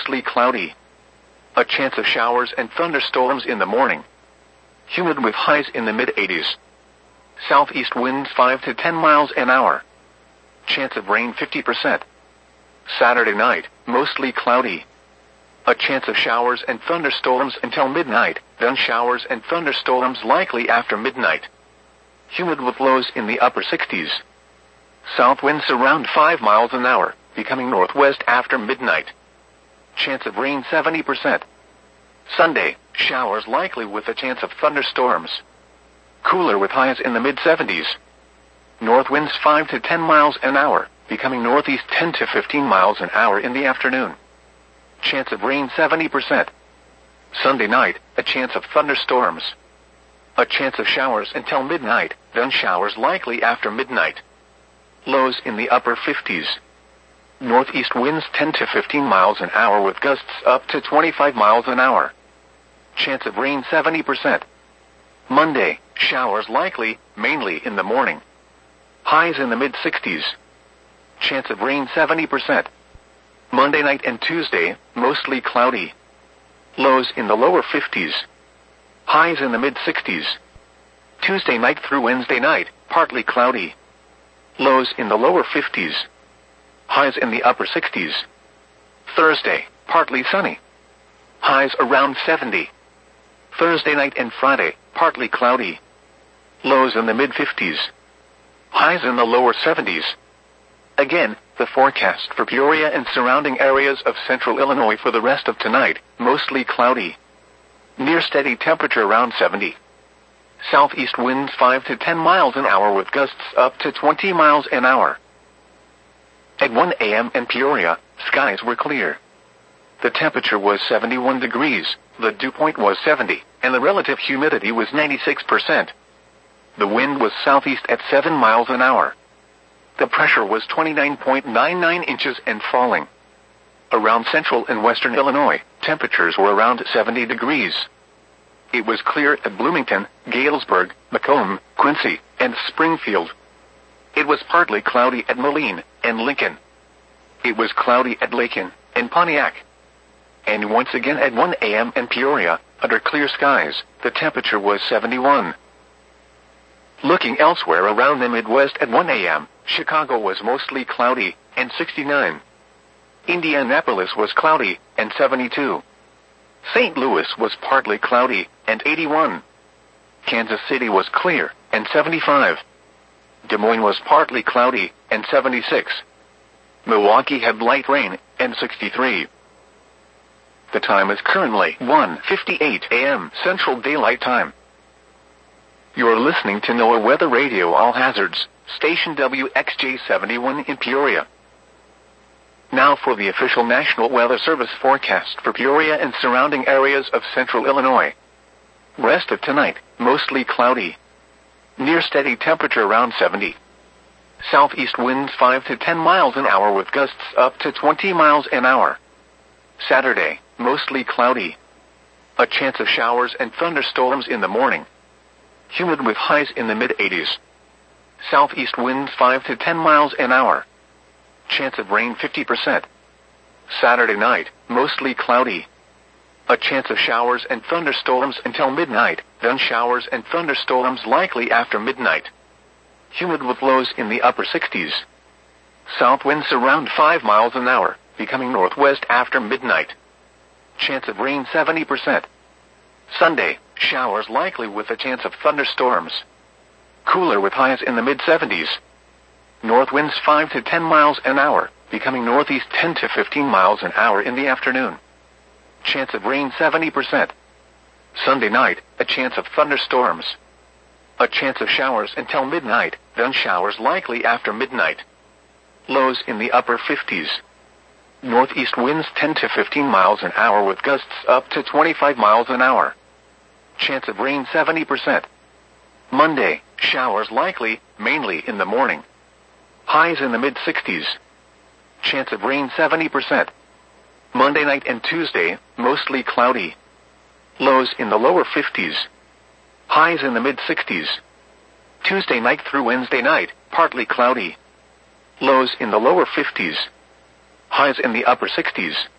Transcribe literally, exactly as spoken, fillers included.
mostly cloudy. A chance of showers and thunderstorms in the morning. Humid with highs in the mid eighties. Southeast winds five to ten miles an hour. Chance of rain fifty percent. Saturday night, mostly cloudy. A chance of showers and thunderstorms until midnight, then showers and thunderstorms likely after midnight. Humid with lows in the upper sixties. South winds around five miles an hour, becoming northwest after midnight. Chance of rain seventy percent. Sunday, showers likely with a chance of thunderstorms. Cooler with highs in the mid seventies. North winds five to ten miles an hour, becoming northeast ten to fifteen miles an hour in the afternoon. Chance of rain seventy percent. Sunday night, a chance of thunderstorms. A chance of showers until midnight, then showers likely after midnight. Lows in the upper fifties. Northeast winds ten to fifteen miles an hour with gusts up to twenty-five miles an hour. Chance of rain seventy percent. Monday, showers likely, mainly in the morning. Highs in the mid sixties. Chance of rain seventy percent. Monday night and Tuesday, mostly cloudy. Lows in the lower fifties. Highs in the mid sixties. Tuesday night through Wednesday night, partly cloudy. Lows in the lower fifties. Highs in the upper sixties. Thursday, partly sunny. Highs around seventy. Thursday night and Friday, partly cloudy. Lows in the mid fifties. Highs in the lower seventies. Again, the forecast for Peoria and surrounding areas of central Illinois for the rest of tonight, mostly cloudy. Near steady temperature around seventy. Southeast winds five to ten miles an hour with gusts up to twenty miles an hour. At one a m in Peoria, skies were clear. The temperature was seventy-one degrees, the dew point was seventy, and the relative humidity was ninety-six percent. The wind was southeast at seven miles an hour. The pressure was twenty-nine point nine nine inches and falling. Around central and western Illinois, temperatures were around seventy degrees. It was clear at Bloomington, Galesburg, Macomb, Quincy, and Springfield. It was partly cloudy at Moline and Lincoln. It was cloudy at Lakin and Pontiac. And once again at one a m in Peoria, under clear skies, the temperature was seventy-one. Looking elsewhere around the Midwest at one a m, Chicago was mostly cloudy and sixty-nine. Indianapolis was cloudy and seventy-two. Saint Louis was partly cloudy and eighty-one. Kansas City was clear and seventy-five. Des Moines was partly cloudy and seventy-six. Milwaukee had light rain and sixty-three. The time is currently one fifty-eight a m Central Daylight Time. You're listening to NOAA Weather Radio All Hazards, station W X J seventy-one in Peoria. Now for the official National Weather Service forecast for Peoria and surrounding areas of central Illinois. Rest of tonight, mostly cloudy. Near steady temperature around seventy. Southeast winds five to ten miles an hour with gusts up to twenty miles an hour. Saturday, mostly cloudy. A chance of showers and thunderstorms in the morning. Humid with highs in the mid eighties. Southeast winds five to ten miles an hour. Chance of rain fifty percent. Saturday night, mostly cloudy. A chance of showers and thunderstorms until midnight, then showers and thunderstorms likely after midnight. Humid with lows in the upper sixties. South winds around five miles an hour, becoming northwest after midnight. Chance of rain seventy percent. Sunday, showers likely with a chance of thunderstorms. Cooler with highs in the mid seventies. North winds five to ten miles an hour, becoming northeast ten to fifteen miles an hour in the afternoon. Chance of rain seventy percent. Sunday night, a chance of thunderstorms. A chance of showers until midnight, then showers likely after midnight. Lows in the upper fifties. Northeast winds ten to fifteen miles an hour with gusts up to twenty-five miles an hour. Chance of rain seventy percent. Monday, showers likely, mainly in the morning. Highs in the mid sixties. Chance of rain seventy percent. Monday night and Tuesday, mostly cloudy. Lows in the lower fifties. Highs in the mid sixties. Tuesday night through Wednesday night, partly cloudy. Lows in the lower fifties. Highs in the upper sixties.